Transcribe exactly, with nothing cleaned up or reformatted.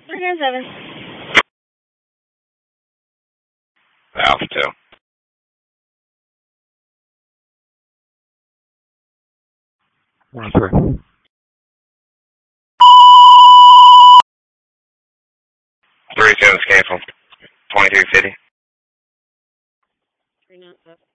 three nine seven. Alpha two. One three. Three seven cancel. Twenty two fifty. three nine seven.